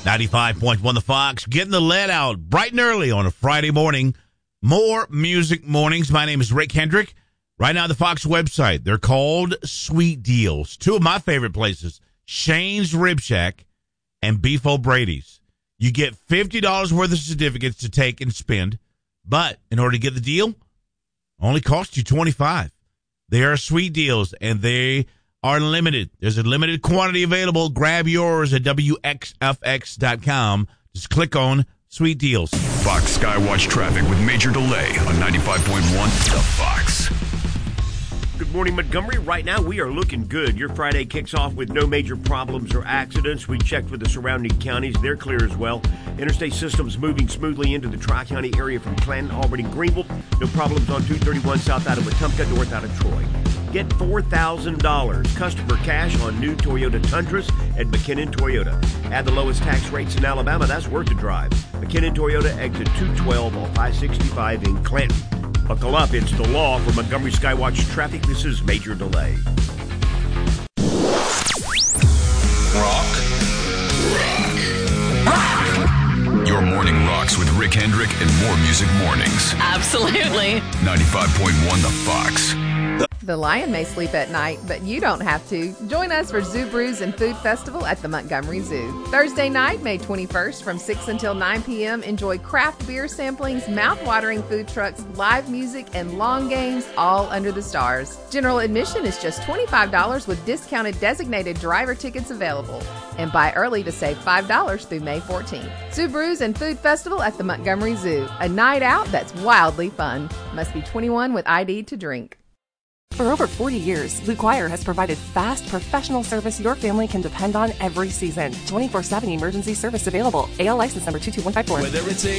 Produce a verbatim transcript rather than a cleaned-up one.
ninety-five point one The Fox, getting the lead out bright and early on a Friday morning. More music mornings. My name is Rick Hendrick. Right now, the Fox website, they're called Sweet Deals. Two of my favorite places, Shane's Rib Shack and Beef O'Brady's. You get fifty dollars worth of certificates to take and spend, but in order to get the deal, only cost you twenty-five dollars. They are Sweet Deals, and they are limited. There's a limited quantity available. Grab yours at W X F X dot com. Just click on Sweet Deals. Fox Skywatch traffic with major delay on ninety-five point one The Fox. Good morning, Montgomery. Right now, we are looking good. Your Friday kicks off with no major problems or accidents. We checked with the surrounding counties. They're clear as well. Interstate systems moving smoothly into the Tri-County area from Clanton, Albany, Greenville. No problems on two thirty-one south out of Wetumpka, north out of Troy. Get four thousand dollars customer cash on new Toyota Tundras at McKinnon Toyota. Add the lowest tax rates in Alabama. That's worth the drive. McKinnon Toyota, exit two twelve off I sixty-five in Clanton. Buckle up, it's the law. For Montgomery Skywatch traffic, this is Major Delay. Rock. Rock. Your morning rocks with Rick Hendrick and more music mornings. Absolutely. ninety-five point one The Fox. The lion may sleep at night, but you don't have to. Join us for Zoo Brews and Food Festival at the Montgomery Zoo. Thursday night, May twenty-first, from six until nine p.m., enjoy craft beer samplings, mouth-watering food trucks, live music, and long games, all under the stars. General admission is just twenty-five dollars with discounted designated driver tickets available. And buy early to save five dollars through May fourteenth. Zoo Brews and Food Festival at the Montgomery Zoo. A night out that's wildly fun. Must be twenty-one with I D to drink. For over forty years, Blue Choir has provided fast, professional service your family can depend on every season. twenty-four seven emergency service available. A L license number two two one five four. Whether it's a